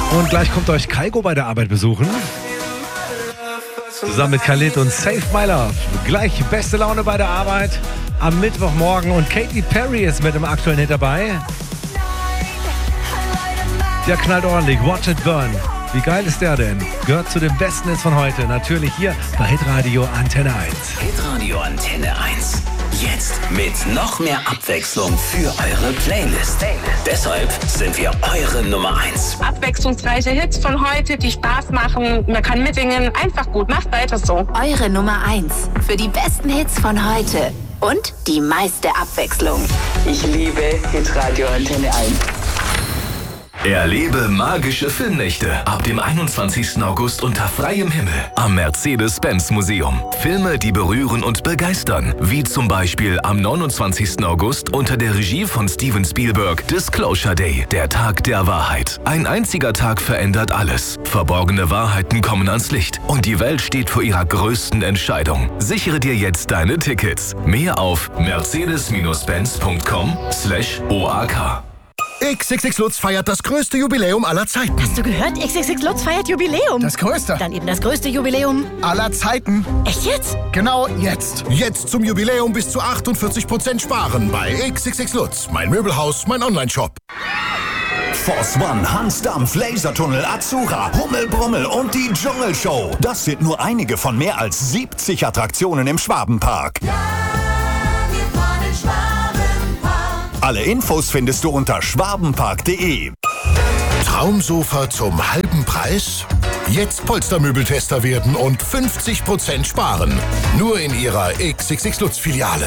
Und gleich kommt euch Kygo bei der Arbeit besuchen. Zusammen mit Khalid und Save My Love. Gleich beste Laune bei der Arbeit am Mittwochmorgen. Und Katy Perry ist mit dem aktuellen Hit dabei. Der knallt ordentlich. Watch It Burn. Wie geil ist der denn? Gehört zu den besten Hits von heute. Natürlich hier bei Hitradio Antenne 1. Hitradio Antenne 1. Jetzt mit noch mehr Abwechslung für eure Playlist. Deshalb sind wir eure Nummer 1. Abwechslungsreiche Hits von heute, die Spaß machen. Man kann mitsingen. Einfach gut. Macht weiter so. Eure Nummer 1 für die besten Hits von heute. Und die meiste Abwechslung. Ich liebe Hitradio Antenne 1. Erlebe magische Filmnächte ab dem 21. August unter freiem Himmel am Mercedes-Benz-Museum. Filme, die berühren und begeistern, wie zum Beispiel am 29. August unter der Regie von Steven Spielberg Disclosure Day, der Tag der Wahrheit. Ein einziger Tag verändert alles. Verborgene Wahrheiten kommen ans Licht und die Welt steht vor ihrer größten Entscheidung. Sichere dir jetzt deine Tickets. Mehr auf mercedes-benz.com/OAK. XXX Lutz feiert das größte Jubiläum aller Zeiten. Hast du gehört? XXX Lutz feiert Jubiläum. Das größte. Dann eben das größte Jubiläum aller Zeiten. Echt jetzt? Genau jetzt. Jetzt zum Jubiläum bis zu 48% sparen bei XXX Lutz. Mein Möbelhaus, mein Onlineshop. Force One, Hans Dampf, Lasertunnel, Azura, Hummel, Brummel und die Dschungelshow. Das sind nur einige von mehr als 70 Attraktionen im Schwabenpark. Ja, wir fahren in Schwabenpark. Alle Infos findest du unter schwabenpark.de. Traumsofa zum halben Preis? Jetzt Polstermöbeltester werden und 50% sparen. Nur in ihrer XXX Lutz-Filiale.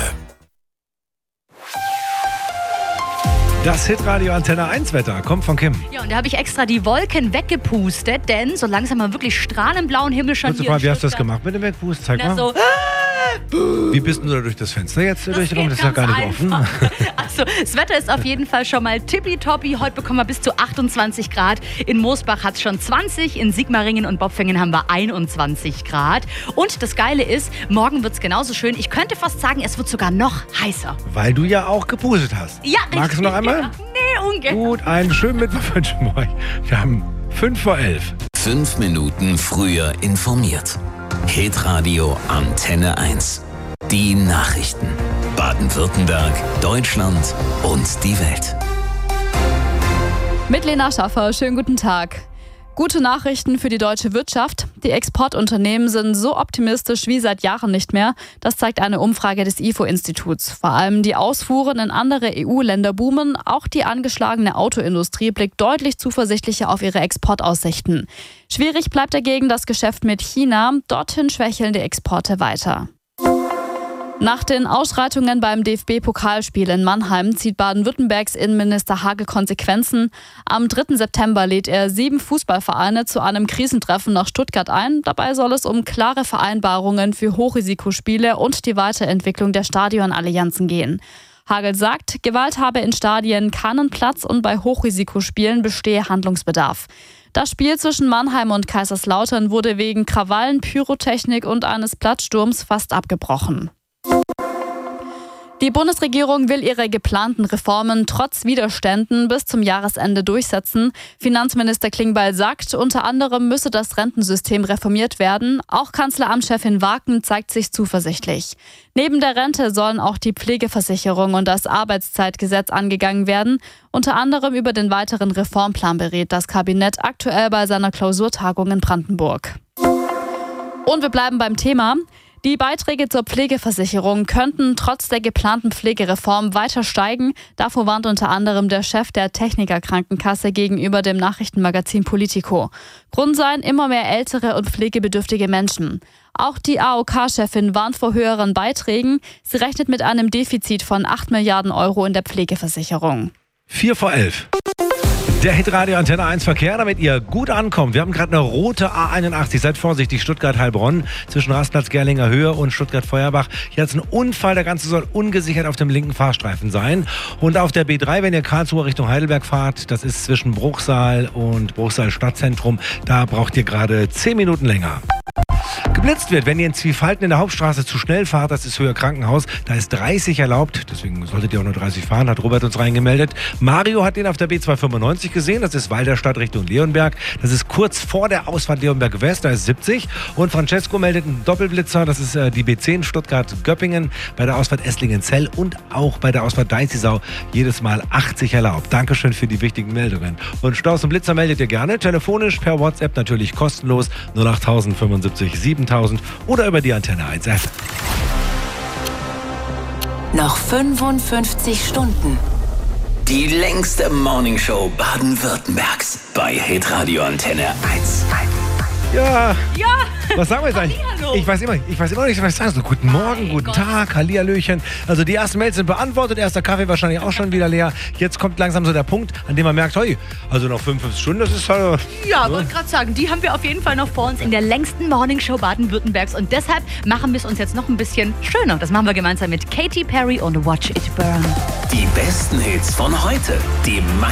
Das Hitradio Antenne 1 Wetter kommt von Kim. Ja, und da habe ich extra die Wolken weggepustet, denn so langsam mal wirklich strahlenblauen Himmel schon hier. Wie hast du das gemacht mit dem Wegpusten? Zeig mal. So. Wie bist du da durch das Fenster jetzt durchgekommen? Das ist ja gar nicht offen. Also, das Wetter ist auf jeden Fall schon mal tippitoppi. Heute bekommen wir bis zu 28 Grad. In Moosbach hat es schon 20, in Sigmaringen und Bopfingen haben wir 21 Grad. Und das Geile ist, morgen wird es genauso schön. Ich könnte fast sagen, es wird sogar noch heißer. Weil du ja auch gepustet hast. Ja, richtig. Magst du noch einmal? Ja. Nee, ungern. Gut, einen schönen Mittwoch wünschen wir euch. Wir haben 5:11. 5 Minuten früher informiert. Hitradio Antenne 1. Die Nachrichten. Baden-Württemberg, Deutschland und die Welt. Mit Lena Schaffer, schönen guten Tag. Gute Nachrichten für die deutsche Wirtschaft. Die Exportunternehmen sind so optimistisch wie seit Jahren nicht mehr. Das zeigt eine Umfrage des IFO-Instituts. Vor allem die Ausfuhren in andere EU-Länder boomen. Auch die angeschlagene Autoindustrie blickt deutlich zuversichtlicher auf ihre Exportaussichten. Schwierig bleibt dagegen das Geschäft mit China. Dorthin schwächeln die Exporte weiter. Nach den Ausschreitungen beim DFB-Pokalspiel in Mannheim zieht Baden-Württembergs Innenminister Hagel Konsequenzen. Am 3. September lädt er 7 Fußballvereine zu einem Krisentreffen nach Stuttgart ein. Dabei soll es um klare Vereinbarungen für Hochrisikospiele und die Weiterentwicklung der Stadionallianzen gehen. Hagel sagt, Gewalt habe in Stadien keinen Platz und bei Hochrisikospielen bestehe Handlungsbedarf. Das Spiel zwischen Mannheim und Kaiserslautern wurde wegen Krawallen, Pyrotechnik und eines Platzsturms fast abgebrochen. Die Bundesregierung will ihre geplanten Reformen trotz Widerständen bis zum Jahresende durchsetzen. Finanzminister Klingbeil sagt, unter anderem müsse das Rentensystem reformiert werden. Auch Kanzleramtschefin Waken zeigt sich zuversichtlich. Neben der Rente sollen auch die Pflegeversicherung und das Arbeitszeitgesetz angegangen werden. Unter anderem über den weiteren Reformplan berät das Kabinett aktuell bei seiner Klausurtagung in Brandenburg. Und wir bleiben beim Thema. Die Beiträge zur Pflegeversicherung könnten trotz der geplanten Pflegereform weiter steigen. Davor warnt unter anderem der Chef der Techniker-Krankenkasse gegenüber dem Nachrichtenmagazin Politico. Grund seien immer mehr ältere und pflegebedürftige Menschen. Auch die AOK-Chefin warnt vor höheren Beiträgen. Sie rechnet mit einem Defizit von 8 Milliarden Euro in der Pflegeversicherung. 4:11. Der Hitradio Antenne 1 Verkehr, damit ihr gut ankommt. Wir haben gerade eine rote A81. Seid vorsichtig, Stuttgart-Heilbronn zwischen Rastplatz Gerlinger Höhe und Stuttgart-Feuerbach. Hier hat es einen Unfall. Der Ganze soll ungesichert auf dem linken Fahrstreifen sein. Und auf der B3, wenn ihr Karlsruhe Richtung Heidelberg fahrt, das ist zwischen Bruchsal und Bruchsal Stadtzentrum. Da braucht ihr gerade 10 Minuten länger. geblitzt wird, wenn ihr in Zwiefalten in der Hauptstraße zu schnell fahrt, das ist Höhe Krankenhaus, da ist 30 erlaubt, deswegen solltet ihr auch nur 30 fahren, hat Robert uns reingemeldet. Mario hat den auf der B295 gesehen, das ist Walderstadt Richtung Leonberg, das ist kurz vor der Ausfahrt Leonberg West, da ist 70. Und Francesco meldet einen Doppelblitzer, das ist die B10 Stuttgart-Göppingen bei der Ausfahrt Esslingen-Zell und auch bei der Ausfahrt Deinzisau jedes Mal 80 erlaubt. Dankeschön für die wichtigen Meldungen. Und Staus und Blitzer meldet ihr gerne, telefonisch, per WhatsApp natürlich kostenlos 08000 75 7000 oder über die Antenne 1 App. Noch 55 Stunden. Die längste Morningshow Baden-Württembergs bei Hitradio Antenne 1. Ja. Ja. Was sagen wir jetzt eigentlich? Hallihallo. Ich weiß immer nicht, was ich sagen soll. Guten Morgen, guten Tag, Hallihallöchen. Also die ersten Mails sind beantwortet, erster Kaffee wahrscheinlich auch schon wieder leer. Jetzt kommt langsam so der Punkt, an dem man merkt, hey, also noch 55 Stunden, das ist halt... Ja, wollte gerade sagen, die haben wir auf jeden Fall noch vor uns in der längsten Morningshow Baden-Württembergs und deshalb machen wir es uns jetzt noch ein bisschen schöner. Das machen wir gemeinsam mit Katy Perry und Watch It Burn. Die besten Hits von heute, die